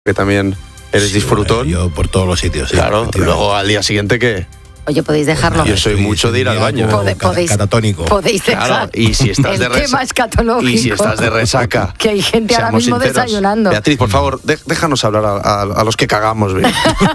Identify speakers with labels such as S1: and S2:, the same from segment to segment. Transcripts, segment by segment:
S1: que también eres disfrutón.
S2: Yo por todos los sitios, sí.
S1: Claro, luego al día siguiente, ¿qué?
S3: Oye, podéis dejarlo.
S1: Yo soy mucho de ir al baño.
S2: Catatónico.
S3: Podéis dejar.
S1: Claro, y si estás de
S3: tema escatológico.
S1: Y si estás de resaca.
S3: Que hay gente ahora mismo
S1: sinceros.
S3: Desayunando.
S1: Beatriz, por favor, déjanos hablar a los que cagamos bien.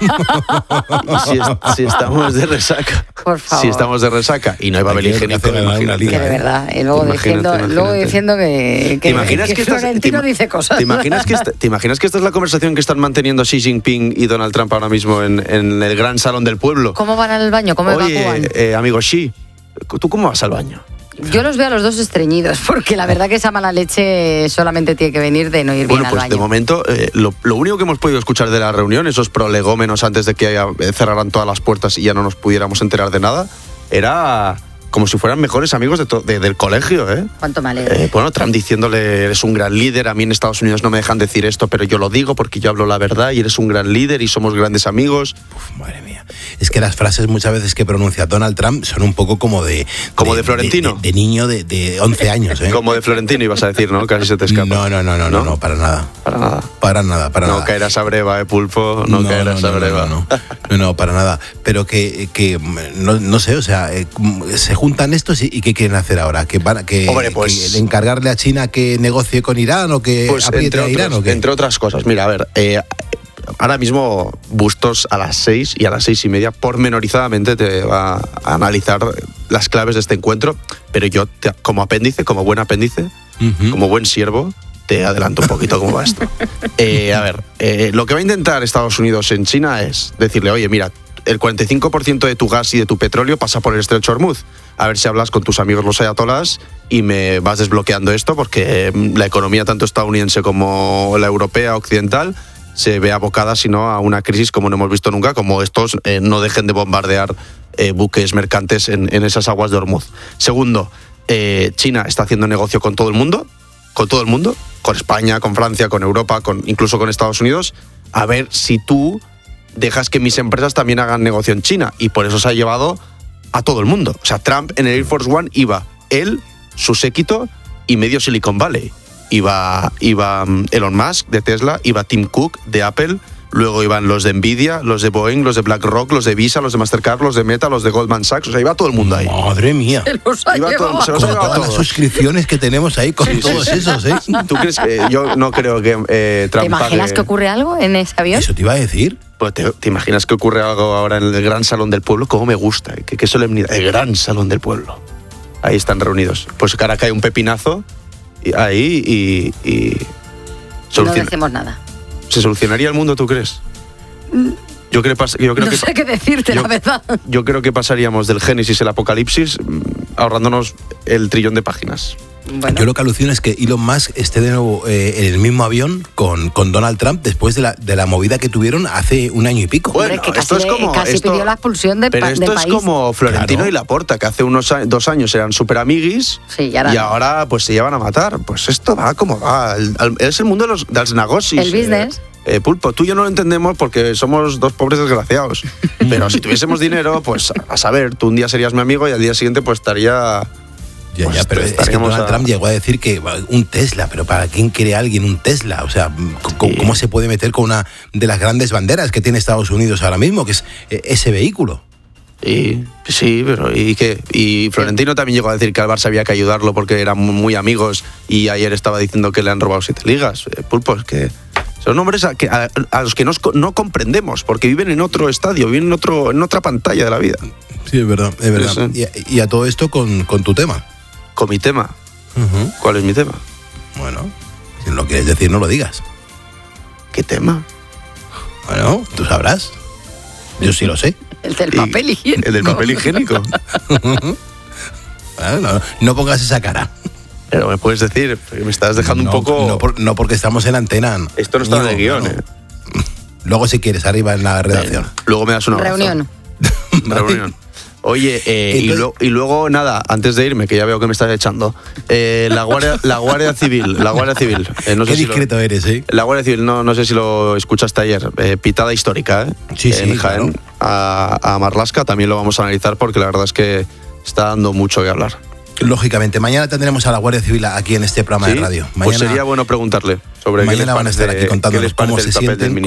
S1: si estamos de resaca.
S3: Por favor.
S1: Si estamos de resaca y no hay papel higiénico, imagínate.
S3: Que de verdad. Y luego diciendo que Florentino dice cosas.
S1: ¿Te imaginas que esta es la conversación que están manteniendo Xi Jinping y Donald Trump ahora mismo en el gran salón del pueblo?
S3: ¿Cómo van al baño? ¿Cómo evacúan?
S1: Amigo Xi, ¿tú cómo vas al baño?
S3: Yo los veo a los dos estreñidos, porque la verdad que esa mala leche solamente tiene que venir de no ir bien al baño.
S1: Bueno, pues de momento, lo único que hemos podido escuchar de la reunión, esos prolegómenos antes de que cerraran todas las puertas y ya no nos pudiéramos enterar de nada, era como si fueran mejores amigos del colegio, ¿eh?
S3: Cuánto me alegro.
S1: Bueno, Trump diciéndole, eres un gran líder, a mí en Estados Unidos no me dejan decir esto, pero yo lo digo porque yo hablo la verdad y eres un gran líder y somos grandes amigos.
S2: Madre mía. Es que las frases muchas veces que pronuncia Donald Trump son un poco como de
S1: Florentino.
S2: De niño de 11 años, ¿eh?
S1: Como de Florentino ibas a decir, ¿no? Casi se te escapa.
S2: No, para nada.
S1: Para nada.
S2: No
S1: caerás a breva, Pulpo, no caerás a breva.
S2: No, para nada. Pero que no sé, o sea, se juntan estos y ¿qué quieren hacer ahora? ¿Que encargarle a China que negocie con Irán o que apriete a Irán? ¿O qué?
S1: Entre otras cosas, mira, a ver, ahora mismo Bustos a las 6 y a las 6:30 pormenorizadamente te va a analizar las claves de este encuentro, pero yo como buen apéndice, como buen siervo, te adelanto un poquito cómo va esto. Lo que va a intentar Estados Unidos en China es decirle, oye, mira, el 45% de tu gas y de tu petróleo pasa por el Estrecho de Hormuz. A ver si hablas con tus amigos los ayatolás y me vas desbloqueando esto, porque la economía tanto estadounidense como la europea occidental se ve abocada, sino a una crisis como no hemos visto nunca, como estos no dejen de bombardear buques mercantes en esas aguas de Hormuz. Segundo, China está haciendo negocio con todo el mundo, con España, con Francia, con Europa, incluso con Estados Unidos, a ver si tú dejas que mis empresas también hagan negocio en China, y por eso se ha llevado a todo el mundo. O sea, Trump en el Air Force One iba él, su séquito y medio Silicon Valley. Iba Elon Musk de Tesla, iba Tim Cook de Apple, luego iban los de Nvidia, los de Boeing, los de BlackRock, los de Visa, los de Mastercard, los de Meta, los de Goldman Sachs. O sea, iba todo el mundo ahí.
S2: Madre mía.
S3: Se los ha llevado.
S2: Con todas las suscripciones que tenemos ahí con todos esos, ¿eh?
S1: ¿Tú crees que yo no creo que Trump
S3: ¿Te imaginas que ocurre algo en ese avión?
S2: Eso te iba a decir.
S1: Pues te imaginas que ocurre algo ahora en el gran salón del pueblo. Cómo me gusta, qué solemnidad. El gran salón del pueblo. Ahí están reunidos. Pues ahora cae un pepinazo ahí y
S3: no decimos nada.
S1: ¿Se solucionaría el mundo, tú crees? Yo creo
S3: no sé qué decirte, la verdad.
S1: Yo creo que pasaríamos del Génesis al Apocalipsis ahorrándonos el trillón de páginas.
S3: Bueno.
S2: Yo lo que alucino es que Elon Musk esté de nuevo en el mismo avión con Donald Trump después de la movida que tuvieron hace un año y pico.
S1: Bueno,
S3: es que casi pidió la expulsión del país.
S1: Pero esto es como Florentino y Laporta, que hace 2 años eran súper amiguis, y ahora pues se llevan a matar. Pues esto va como va. Es el mundo de los negocios.
S3: El business.
S1: Pulpo, tú y yo no lo entendemos porque somos dos pobres desgraciados. Pero si tuviésemos dinero, pues a saber, tú un día serías mi amigo y al día siguiente pues estaría...
S2: pero es que Donald Trump llegó a decir que un Tesla, pero ¿para quién quiere alguien un Tesla? O sea, ¿cómo se puede meter con una de las grandes banderas que tiene Estados Unidos ahora mismo, que es ese vehículo?
S1: Sí, pero ¿y qué? Y Florentino también llegó a decir que al Barça había que ayudarlo porque eran muy amigos, y ayer estaba diciendo que le han robado 7 ligas. Pulpo, es que son hombres a los que no comprendemos, porque viven en otro estadio, viven en otra pantalla de la vida.
S2: Sí, es verdad. Sí. Y a todo esto con tu tema.
S1: ¿Con mi tema?
S2: Uh-huh.
S1: ¿Cuál es mi tema?
S2: Bueno, si no lo quieres decir, no lo digas.
S1: ¿Qué tema?
S2: Bueno, tú sabrás. Yo sí lo sé.
S3: El del papel higiénico.
S1: El del papel higiénico.
S2: Bueno, no pongas esa cara.
S1: Pero me puedes decir, me estás dejando un poco...
S2: No, porque estamos en antena.
S1: Esto no está en el guión,
S2: no. Luego, si quieres, arriba en la redacción.
S1: Luego me das una
S3: reunión.
S1: Oye, y luego, nada, antes de irme, que ya veo que me estás echando, la Guardia Civil. No sé
S2: Qué discreto eres, ¿eh?
S1: La Guardia Civil, no sé si lo escuchaste ayer, pitada histórica,
S2: Sí,
S1: en Jaén,
S2: claro.
S1: a Marlaska, también lo vamos a analizar porque la verdad es que está dando mucho que hablar.
S2: Lógicamente. Mañana tendremos a la Guardia Civil aquí en este programa de radio.
S1: Pues sería bueno preguntarle sobre
S2: mañana van a estar aquí contándonos cómo se sienten,